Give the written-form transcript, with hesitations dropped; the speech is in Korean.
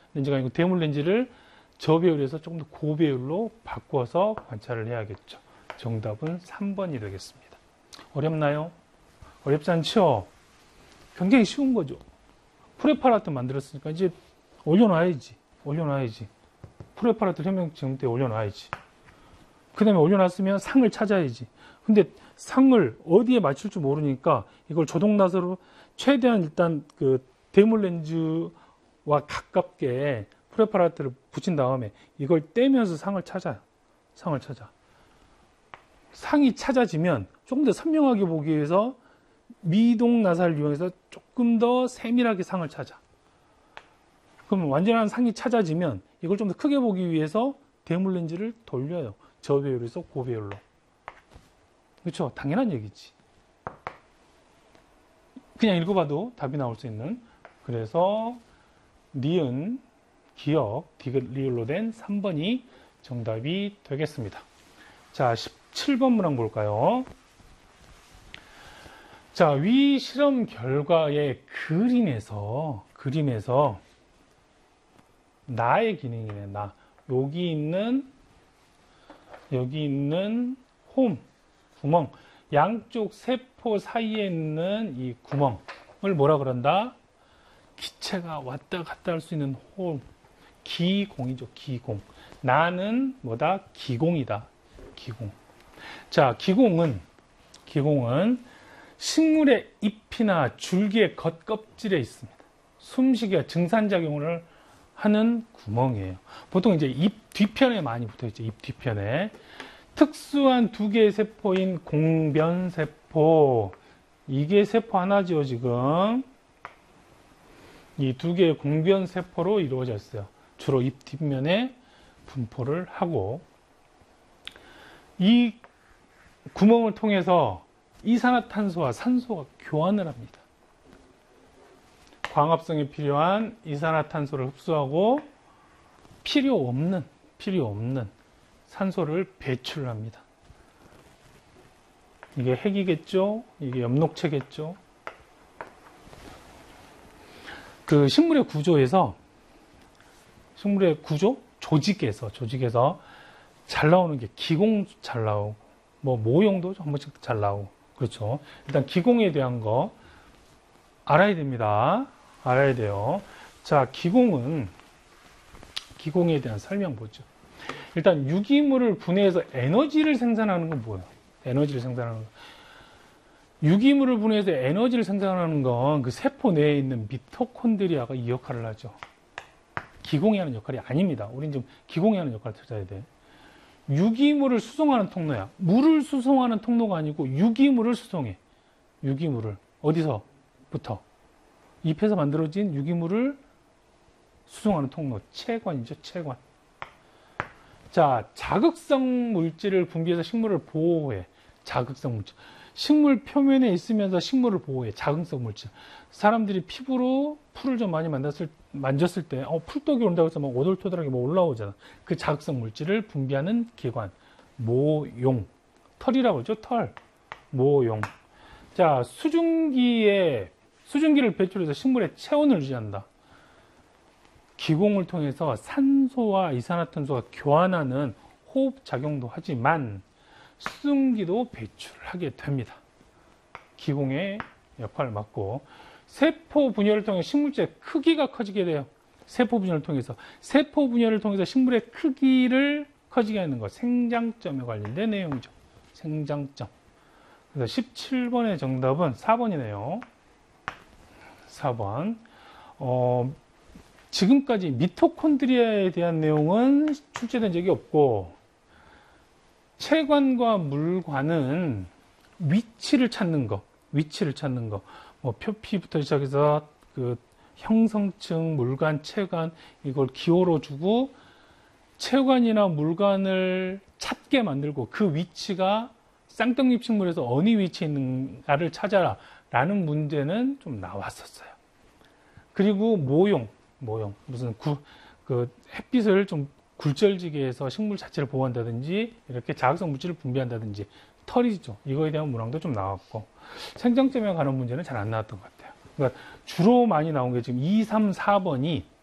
렌즈가 아니고 대물 렌즈를 저배율에서 조금 더 고배율로 바꿔서 관찰을 해야겠죠. 정답은 3번이 되겠습니다. 어렵나요? 어렵지 않죠? 굉장히 쉬운 거죠. 프레파라트 만들었으니까 이제 올려놔야지. 프레파라트 혁명 지금 때 올려놔야지. 그 다음에 올려놨으면 상을 찾아야지. 근데 상을 어디에 맞출 줄 모르니까 이걸 조동나사로 최대한 일단 그 대물 렌즈와 가깝게 프레파라트를 붙인 다음에 이걸 떼면서 상을 찾아. 상이 찾아지면 조금 더 선명하게 보기 위해서 미동 나사를 이용해서 조금 더 세밀하게 상을 찾아. 그럼 완전한 상이 찾아지면 이걸 좀 더 크게 보기 위해서 대물 렌즈를 돌려요. 저배율에서 고배율로. 그렇죠? 당연한 얘기지. 그냥 읽어봐도 답이 나올 수 있는. 그래서 니은, 기역, 디귿, 리을로 된 3번이 정답이 되겠습니다. 자, 17번 문항 볼까요? 자, 위 실험 결과의 그림에서 나의 기능이네, 나. 여기 있는 구멍, 양쪽 세포 사이에 있는 이 구멍을 뭐라 그런다? 기체가 왔다 갔다 할 수 있는 홀, 기공이죠, 기공. 나는 뭐다? 기공이다, 기공. 자, 기공은 식물의 잎이나 줄기의 겉껍질에 있습니다. 숨쉬기와 증산작용을 하는 구멍이에요. 보통 이제 잎 뒤편에 많이 붙어 있죠. 잎 뒤편에. 특수한 두 개의 세포인 공변세포. 이게 세포 하나죠, 지금. 이 두 개의 공변세포로 이루어져 있어요. 주로 잎 뒷면에 분포를 하고, 이 구멍을 통해서 이산화탄소와 산소가 교환을 합니다. 광합성에 필요한 이산화탄소를 흡수하고 필요 없는 산소를 배출합니다. 이게 핵이겠죠? 이게 엽록체겠죠? 그 식물의 구조에서 조직에서 잘 나오는 게 기공 잘 나오고, 뭐 모형도 한 번씩 잘 나오고, 그렇죠? 일단 기공에 대한 거 알아야 됩니다. 알아야 돼요. 자, 기공에 대한 설명 보죠. 일단 유기물을 분해해서 에너지를 생산하는 건 뭐예요? 유기물을 분해해서 에너지를 생산하는 건 그 세포 내에 있는 미토콘드리아가 이 역할을 하죠. 기공이 하는 역할이 아닙니다. 우린 좀 기공이 하는 역할을 찾아야 돼. 유기물을 수송하는 통로야. 물을 수송하는 통로가 아니고 유기물을 수송해. 유기물을. 어디서부터? 잎에서 만들어진 유기물을 수송하는 통로. 체관이죠, 체관. 자, 자극성 물질을 분비해서 식물을 보호해. 자극성 물질. 식물 표면에 있으면서 식물을 보호해. 자극성 물질. 사람들이 피부로 풀을 좀 많이 만졌을 때, 풀떡이 온다고 해서 막 오돌토돌하게 뭐 올라오잖아. 그 자극성 물질을 분비하는 기관. 모용. 털이라고 그러죠, 털. 모용. 자, 수증기를 배출해서 식물의 체온을 유지한다. 기공을 통해서 산소와 이산화탄소가 교환하는 호흡작용도 하지만 수증기도 배출하게 됩니다. 기공의 역할을 맡고, 세포 분열을 통해 식물체의 크기가 커지게 돼요. 세포 분열을 통해서 식물의 크기를 커지게 하는 것, 생장점에 관련된 내용이죠. 생장점. 그래서 17번의 정답은 4번이네요. 4번. 지금까지 미토콘드리아에 대한 내용은 출제된 적이 없고, 체관과 물관은 위치를 찾는 거, 뭐 표피부터 시작해서 그 형성층, 물관, 체관, 이걸 기호로 주고 체관이나 물관을 찾게 만들고 그 위치가 쌍떡잎 식물에서 어느 위치에 있는가를 찾아라 라는 문제는 좀 나왔었어요. 그리고 모용 무슨 그 햇빛을 좀 굴절지게 해서 식물 자체를 보호한다든지 이렇게 자극성 물질을 분비한다든지 털이죠. 이거에 대한 문항도 좀 나왔고, 생장점에 관한 문제는 잘 안 나왔던 것 같아요. 그러니까 주로 많이 나온 게 지금 2, 3, 4번이